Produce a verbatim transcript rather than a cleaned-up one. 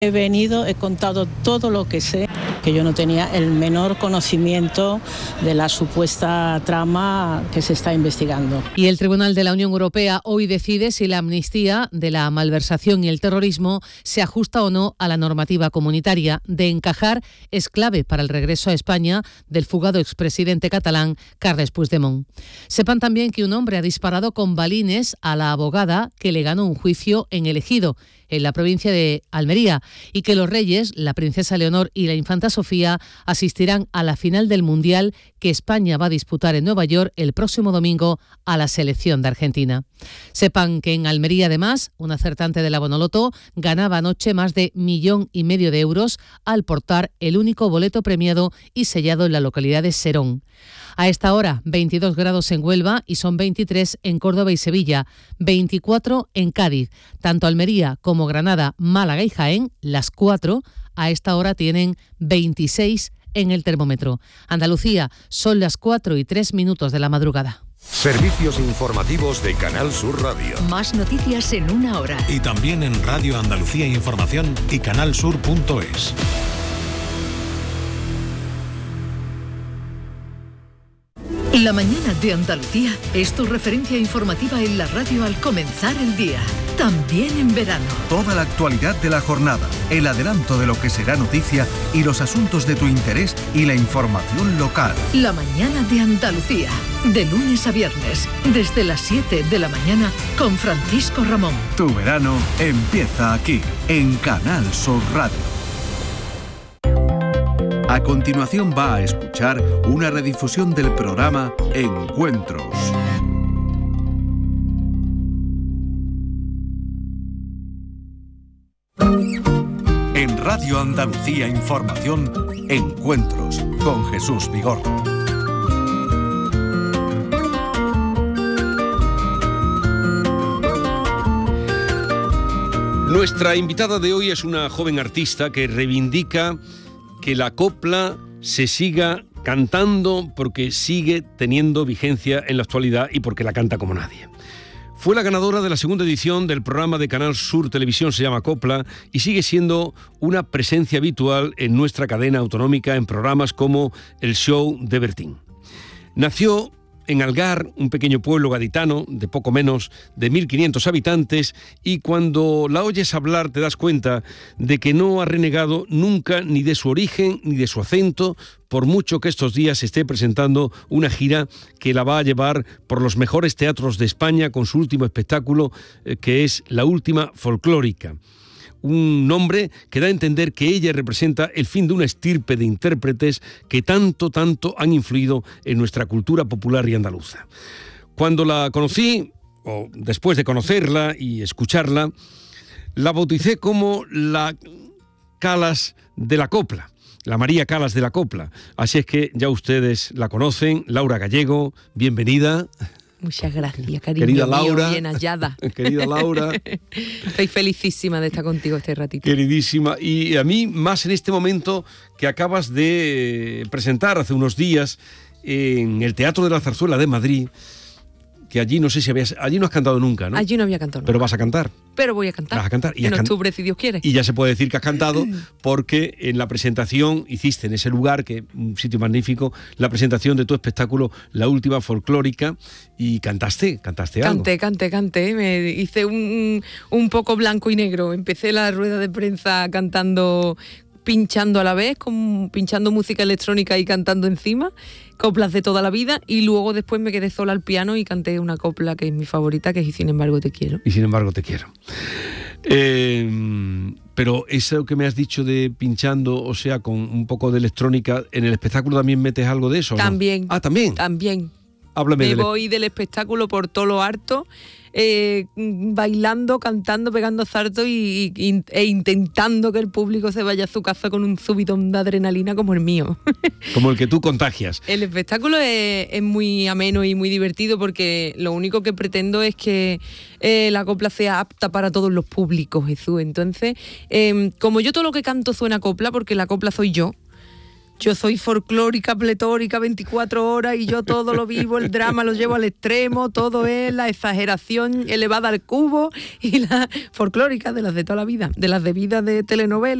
He venido, he contado todo lo que sé, que yo no tenía el menor conocimiento de la supuesta trama que se está investigando. Y el Tribunal de la Unión Europea hoy decide si la amnistía de la malversación y el terrorismo se ajusta o no a la normativa comunitaria. De encajar, es clave para el regreso a España del fugado expresidente catalán Carles Puigdemont. Sepan también que un hombre ha disparado con balines a la abogada que le ganó un juicio en El Ejido, en la provincia de Almería, y que los reyes, la princesa Leonor y la infanta Sofía, asistirán a la final del Mundial que España va a disputar en Nueva York el próximo domingo a la selección de Argentina. Sepan que en Almería, además, un acertante de la Bonoloto ganaba anoche más de millón y medio de euros al portar el único boleto premiado y sellado en la localidad de Serón. A esta hora, veintidós grados en Huelva y son veintitrés en Córdoba y Sevilla, veinticuatro en Cádiz. Tanto Almería como Granada, Málaga y Jaén, las cuatro, a esta hora tienen veintiséis en el termómetro. Andalucía, son las cuatro y tres minutos de la madrugada. Servicios informativos de Canal Sur Radio. Más noticias en una hora. Y también en Radio Andalucía Información y canalsur punto es. La mañana de Andalucía es tu referencia informativa en la radio al comenzar el día, también en verano. Toda la actualidad de la jornada, el adelanto de lo que será noticia y los asuntos de tu interés y la información local. La mañana de Andalucía, de lunes a viernes, desde las siete de la mañana con Francisco Ramón. Tu verano empieza aquí, en Canal Sur Radio. A continuación va a escuchar una redifusión del programa Encuentros. En Radio Andalucía Información, Encuentros con Jesús Vigorra. Nuestra invitada de hoy es una joven artista que reivindica que la copla se siga cantando porque sigue teniendo vigencia en la actualidad y porque la canta como nadie. Fue la ganadora de la segunda edición del programa de Canal Sur Televisión, se llama Copla, y sigue siendo una presencia habitual en nuestra cadena autonómica en programas como El Show de Bertín. Nació en Algar, un pequeño pueblo gaditano de poco menos de mil quinientos habitantes, y cuando la oyes hablar te das cuenta de que no ha renegado nunca ni de su origen ni de su acento, por mucho que estos días esté presentando una gira que la va a llevar por los mejores teatros de España con su último espectáculo, eh, que es La Última Folclórica. Un nombre que da a entender que ella representa el fin de una estirpe de intérpretes que tanto, tanto han influido en nuestra cultura popular y andaluza. Cuando la conocí, o después de conocerla y escucharla, la bauticé como la Calas de la Copla, la María Calas de la Copla. Así es que ya ustedes la conocen. Laura Gallego, bienvenida. Muchas gracias, cariño Querida mío, Laura, bien hallada. Querida Laura. Estoy felicísima de estar contigo este ratito. Queridísima, y a mí más en este momento que acabas de presentar hace unos días en el Teatro de la Zarzuela de Madrid, que allí no sé si habías... Allí no has cantado nunca, ¿no? Allí no había cantado nunca. Pero vas a cantar. Pero voy a cantar. Vas a cantar. Y en can... octubre, si Dios quiere. Y ya se puede decir que has cantado porque en la presentación hiciste en ese lugar, que un sitio magnífico, la presentación de tu espectáculo La Última Folclórica, y cantaste, cantaste algo. Canté, canté, canté. Me hice un, un poco blanco y negro. Empecé la rueda de prensa cantando, pinchando a la vez, con, pinchando música electrónica y cantando encima, coplas de toda la vida, y luego después me quedé sola al piano y canté una copla que es mi favorita, que es Y sin embargo te quiero. Y sin embargo te quiero. Eh, pero eso que me has dicho de pinchando, o sea, con un poco de electrónica, ¿en el espectáculo también metes algo de eso? También. ¿No? Ah, ¿también? También. Háblame me del... voy del espectáculo por todo lo harto, eh, bailando, cantando, pegando saltos y, y, e intentando que el público se vaya a su casa con un subidón de adrenalina como el mío. Como el que tú contagias. El espectáculo es, es muy ameno y muy divertido porque lo único que pretendo es que eh, la copla sea apta para todos los públicos, Jesús. Entonces, eh, como yo todo lo que canto suena copla, porque la copla soy yo, yo soy folclórica, pletórica, veinticuatro horas y yo todo lo vivo, el drama lo llevo al extremo, todo es la exageración elevada al cubo y la folclórica de las de toda la vida, de las de vida de telenovela.